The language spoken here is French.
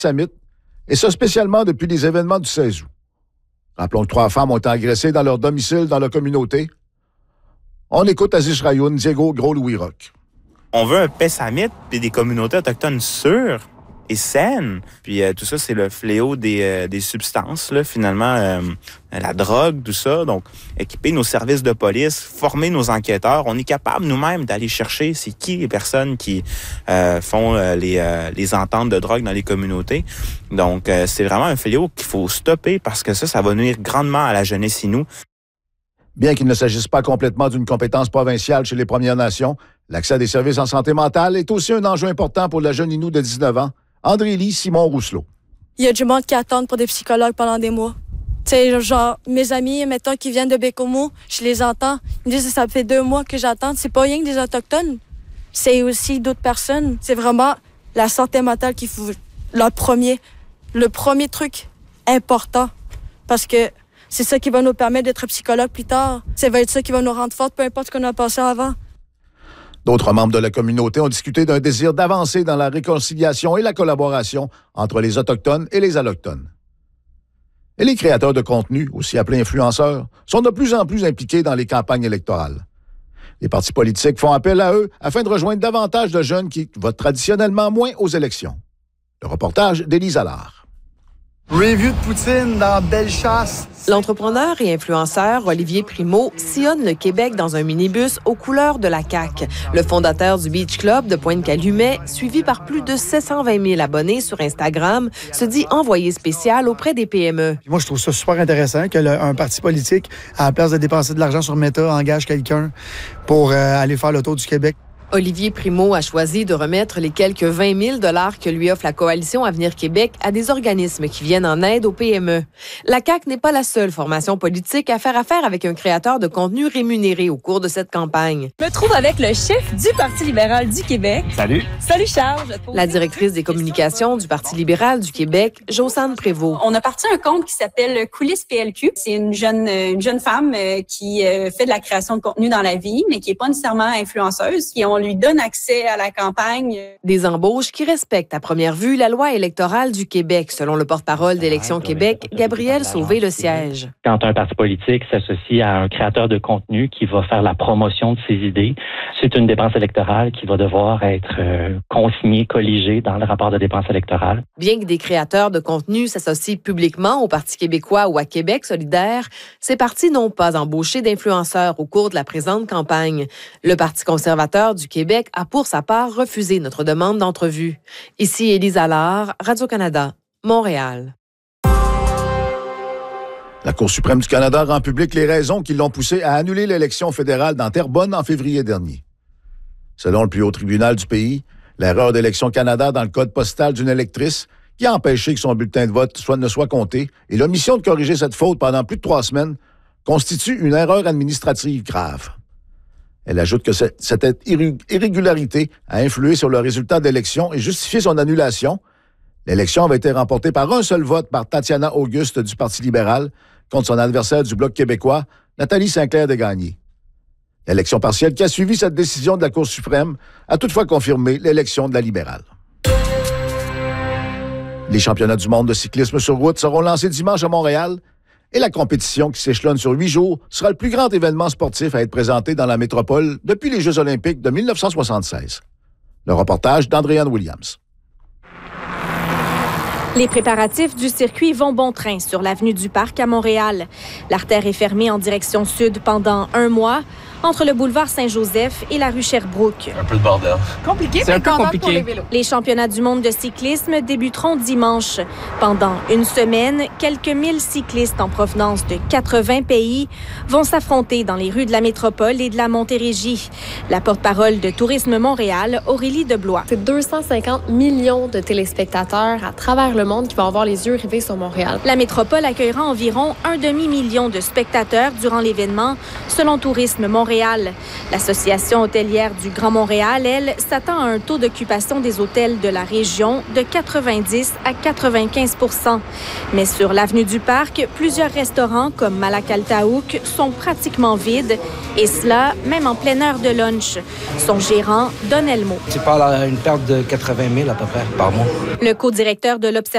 Summit, et ce spécialement depuis les événements du 16 août. Rappelons que 3 femmes ont été agressées dans leur domicile dans la communauté. On écoute Aziz Rayoun, Diego Gros-Louis-Roch. On veut un paix summit et des communautés autochtones sûres et saines. Puis tout ça, c'est le fléau des substances, là, finalement, la drogue, tout ça. Donc, équiper nos services de police, former nos enquêteurs. On est capable nous-mêmes d'aller chercher c'est qui les personnes qui font les ententes de drogue dans les communautés. Donc, c'est vraiment un fléau qu'il faut stopper parce que ça va nuire grandement à la jeunesse Innu. Bien qu'il ne s'agisse pas complètement d'une compétence provinciale chez les Premières Nations, l'accès à des services en santé mentale est aussi un enjeu important pour la jeune Innu de 19 ans, Andrélie Simon-Rousselot. Il y a du monde qui attend pour des psychologues pendant des mois. Tu sais, genre, mes amis, mettons, qui viennent de Bécomo, je les entends. Ils me disent que ça fait 2 mois que j'attends. C'est pas rien que des Autochtones. C'est aussi d'autres personnes. C'est vraiment la santé mentale qu'il faut... le premier truc important. Parce que c'est ça qui va nous permettre d'être psychologue plus tard. Ça va être ça qui va nous rendre fortes, peu importe ce qu'on a passé avant. D'autres membres de la communauté ont discuté d'un désir d'avancer dans la réconciliation et la collaboration entre les Autochtones et les Allochtones. Et les créateurs de contenu, aussi appelés influenceurs, sont de plus en plus impliqués dans les campagnes électorales. Les partis politiques font appel à eux afin de rejoindre davantage de jeunes qui votent traditionnellement moins aux élections. Le reportage d'Élise Allard. Review de poutine dans Bellechasse. L'entrepreneur et influenceur Olivier Primo sillonne le Québec dans un minibus aux couleurs de la CAQ. Le fondateur du Beach Club de Pointe-Calumet, suivi par plus de 720 000 abonnés sur Instagram, se dit envoyé spécial auprès des PME. Moi, je trouve ça super intéressant qu'un parti politique, à la place de dépenser de l'argent sur Meta, engage quelqu'un pour aller faire le tour du Québec. Olivier Primo a choisi de remettre les quelques 20 000 $ que lui offre la Coalition Avenir Québec à des organismes qui viennent en aide aux PME. La CAQ n'est pas la seule formation politique à faire affaire avec un créateur de contenu rémunéré au cours de cette campagne. Je me trouve avec le chef du Parti libéral du Québec. Salut. Salut Charles. La directrice des communications du Parti libéral du Québec, Josane Prévost. On a parti un compte qui s'appelle Coulisses PLQ. C'est une jeune femme qui fait de la création de contenu dans la vie, mais qui n'est pas nécessairement influenceuse. Et on lui donne accès à la campagne. Des embauches qui respectent à première vue la loi électorale du Québec, selon le porte-parole d'Élections Québec, Gabriel Sauvé-Le-Siège. Quand un parti politique s'associe à un créateur de contenu qui va faire la promotion de ses idées, c'est une dépense électorale qui va devoir être consignée, colligée dans le rapport de dépenses électorales. Bien que des créateurs de contenu s'associent publiquement au Parti québécois ou à Québec solidaire, ces partis n'ont pas embauché d'influenceurs au cours de la présente campagne. Le Parti conservateur du Québec a pour sa part refusé notre demande d'entrevue. Ici Élise Allard, Radio-Canada, Montréal. La Cour suprême du Canada rend public les raisons qui l'ont poussé à annuler l'élection fédérale dans Terrebonne en février dernier. Selon le plus haut tribunal du pays, l'erreur d'Élections Canada dans le code postal d'une électrice qui a empêché que son bulletin de vote ne soit compté et l'omission de corriger cette faute pendant plus de 3 semaines constitue une erreur administrative grave. Elle ajoute que cette irrégularité a influé sur le résultat de l'élection et justifié son annulation. L'élection avait été remportée par un seul vote par Tatiana Auguste du Parti libéral contre son adversaire du Bloc québécois, Nathalie Sinclair-Desgagnés. L'élection partielle qui a suivi cette décision de la Cour suprême a toutefois confirmé l'élection de la libérale. Les championnats du monde de cyclisme sur route seront lancés dimanche à Montréal et la compétition qui s'échelonne sur 8 jours sera le plus grand événement sportif à être présenté dans la métropole depuis les Jeux olympiques de 1976. Le reportage d'Andréane Williams. Les préparatifs du circuit vont bon train sur l'avenue du Parc à Montréal. L'artère est fermée en direction sud pendant 1 mois, entre le boulevard Saint-Joseph et la rue Sherbrooke. Un peu de bordel. Compliqué, c'est mais un peu compliqué. Pour les vélos. Les championnats du monde de cyclisme débuteront dimanche. Pendant 1 semaine, quelques 1000 cyclistes en provenance de 80 pays vont s'affronter dans les rues de la métropole et de la Montérégie. La porte-parole de Tourisme Montréal, Aurélie Deblois. C'est 250 millions de téléspectateurs à travers le monde qui vont avoir les yeux rivés sur Montréal. La métropole accueillera environ 1,5 million de spectateurs durant l'événement, selon Tourisme Montréal. L'Association hôtelière du Grand Montréal, elle, s'attend à un taux d'occupation des hôtels de la région de 90 à 95 %. Mais sur l'avenue du Parc, plusieurs restaurants comme Malak-Al-Taouk sont pratiquement vides, et cela même en pleine heure de lunch. Son gérant, Don Elmo. Tu parles à une perte de 80 000 à peu près par mois. Le co-directeur de l'Observatoire